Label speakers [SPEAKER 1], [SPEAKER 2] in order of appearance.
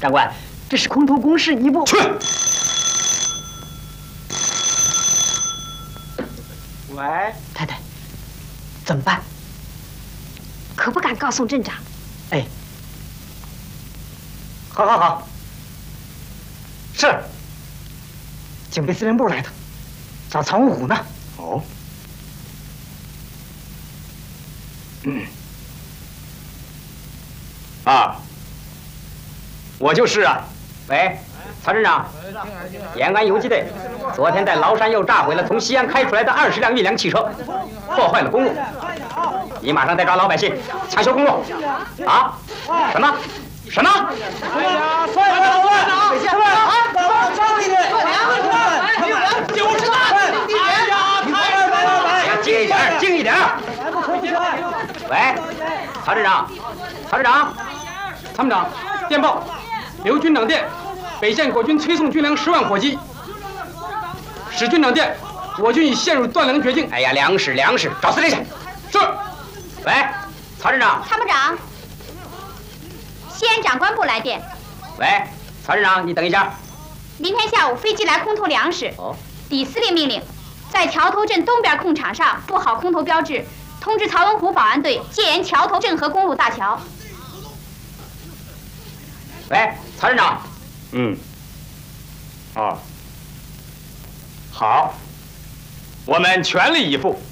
[SPEAKER 1] 长官，这是空投公事一部。
[SPEAKER 2] 去。
[SPEAKER 1] 喂，太太，怎么办？
[SPEAKER 3] 可不敢告诉镇长。
[SPEAKER 1] 哎，好，是警备司令部来的，找曹文虎呢。
[SPEAKER 2] 哦，啊，我就是啊。
[SPEAKER 4] 喂，曹镇长，延安游击队昨天在崂山又炸毁了从西安开出来的20辆运粮汽车，破坏了公路。你马上带抓老百姓抢修公路。啊？什么？什么？
[SPEAKER 5] 哎呀，快点！
[SPEAKER 4] 静一点！喂，曹镇长，参谋长，电报，刘军长电，北线国军催送军粮10万火急。史军长电，我军已陷入断粮绝境。哎呀，粮食，找司令去。是。喂，曹镇长。
[SPEAKER 3] 参谋长，西安长官部来电。
[SPEAKER 4] 喂，曹镇长，你等一下。
[SPEAKER 3] 明天下午飞机来空投粮食。
[SPEAKER 4] 哦。
[SPEAKER 3] 李司令命令，在桥头镇东边空场上布好空投标志，通知曹文虎保安队戒严桥头镇河公路大桥。
[SPEAKER 4] 喂，曹镇长。
[SPEAKER 2] 哦，好，我们全力以赴。